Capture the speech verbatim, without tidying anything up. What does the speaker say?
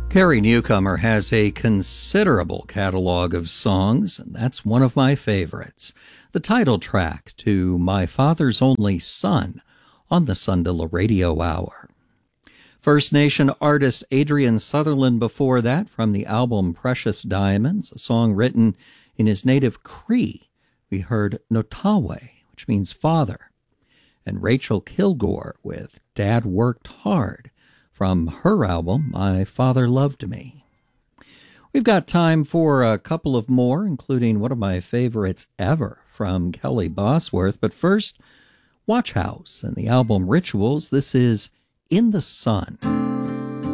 Carrie Newcomer has a considerable catalog of songs, and that's one of my favorites. The title track to My Father's Only Son on the Sundala Radio Hour. First Nation artist Adrian Sutherland before that from the album Precious Diamonds, a song written in his native Cree. We heard Notawe, which means father, and Rachel Kilgore with Dad Worked Hard from her album, My Father Loved Me. We've got time for a couple of more, including one of my favorites ever from Kelly Bosworth. But first, Watch House and the album Rituals. This is In the Sun.